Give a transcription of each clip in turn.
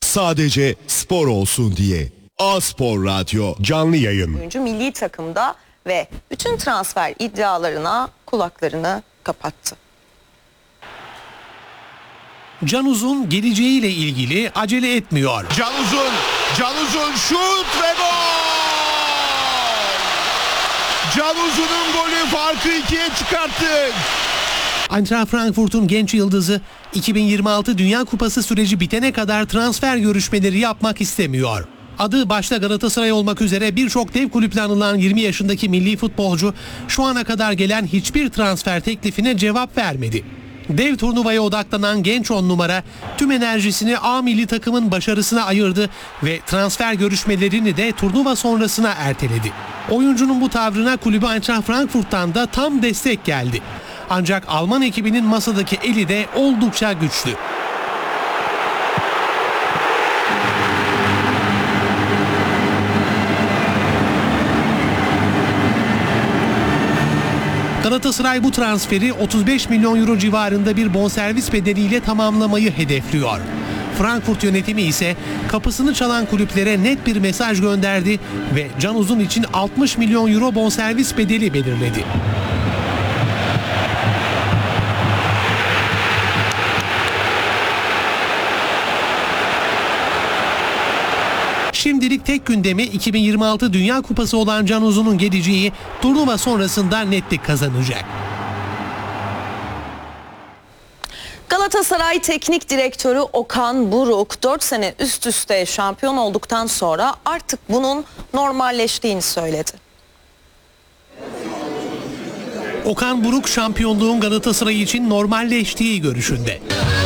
Sadece spor olsun diye. A-Spor Radyo canlı yayın. Oyuncu milli takımda ve bütün transfer iddialarına kulaklarını kapattı. Can Uzun geleceğiyle ilgili acele etmiyor. Can Uzun şut ve gol! Can Uzun'un golü farkı 2'ye çıkarttı. Eintracht Frankfurt'un genç yıldızı 2026 Dünya Kupası süreci bitene kadar transfer görüşmeleri yapmak istemiyor. Adı başta Galatasaray olmak üzere birçok dev kulüple anılan 20 yaşındaki milli futbolcu şu ana kadar gelen hiçbir transfer teklifine cevap vermedi. Dev turnuvaya odaklanan genç 10 numara tüm enerjisini A milli takımın başarısına ayırdı ve transfer görüşmelerini de turnuva sonrasına erteledi. Oyuncunun bu tavrına kulübü Eintracht Frankfurt'tan da tam destek geldi. Ancak Alman ekibinin masadaki eli de oldukça güçlü. Galatasaray bu transferi 35 milyon euro civarında bir bonservis bedeliyle tamamlamayı hedefliyor. Frankfurt yönetimi ise kapısını çalan kulüplere net bir mesaj gönderdi ve Can Uzun için 60 milyon euro bonservis bedeli belirledi. Şimdilik tek gündemi 2026 Dünya Kupası olan Can Uzun'un geleceği turnuva sonrasında netlik kazanacak. Galatasaray Teknik Direktörü Okan Buruk 4 sene üst üste şampiyon olduktan sonra artık bunun normalleştiğini söyledi. Okan Buruk şampiyonluğun Galatasaray için normalleştiği görüşünde.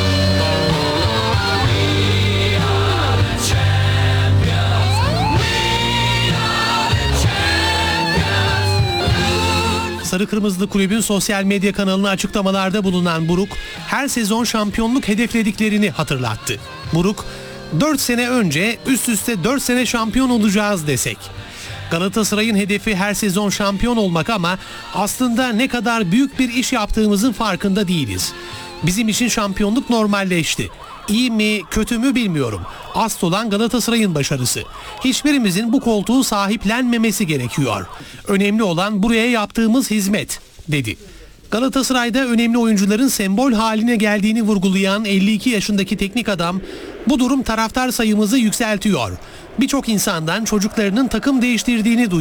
Sarı Kırmızılı Kulübün sosyal medya kanalına açıklamalarda bulunan Buruk, her sezon şampiyonluk hedeflediklerini hatırlattı. Buruk, 4 sene önce üst üste 4 sene şampiyon olacağız desek. Galatasaray'ın hedefi her sezon şampiyon olmak ama aslında ne kadar büyük bir iş yaptığımızın farkında değiliz. Bizim için şampiyonluk normalleşti. İyi mi, kötü mü bilmiyorum. Asıl olan Galatasaray'ın başarısı. Hiçbirimizin bu koltuğu sahiplenmemesi gerekiyor. Önemli olan buraya yaptığımız hizmet, dedi. Galatasaray'da önemli oyuncuların sembol haline geldiğini vurgulayan 52 yaşındaki teknik adam, bu durum taraftar sayımızı yükseltiyor. Birçok insandan çocuklarının takım değiştirdiğini duyuyor.